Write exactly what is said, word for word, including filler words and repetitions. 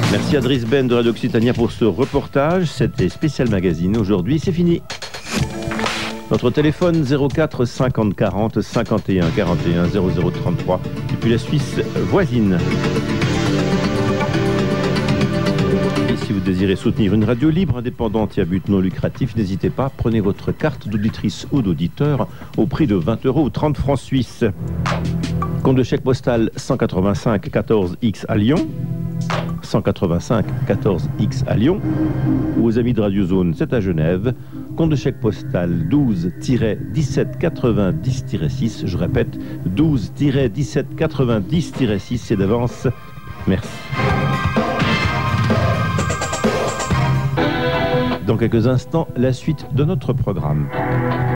Merci à Driss Ben de Radio Occitania pour ce reportage. C'était Spécial Magazine. Aujourd'hui, c'est fini. Notre téléphone zéro quatre cinquante quarante cinquante et un quarante et un zéro zéro trente-trois depuis la Suisse voisine. Et si vous désirez soutenir une radio libre, indépendante et à but non lucratif, n'hésitez pas, prenez votre carte d'auditrice ou d'auditeur au prix de vingt euros ou trente francs suisses. Compte de chèque postal cent quatre-vingt-cinq quatorze X à Lyon, cent quatre-vingt-cinq quatorze X à Lyon, ou aux amis de Radio Zone, c'est à Genève. Compte de chèque postal douze dix-sept quatre-vingt-dix six, je répète, douze dix-sept quatre-vingt-dix six, c'est d'avance. Merci. Dans quelques instants, la suite de notre programme.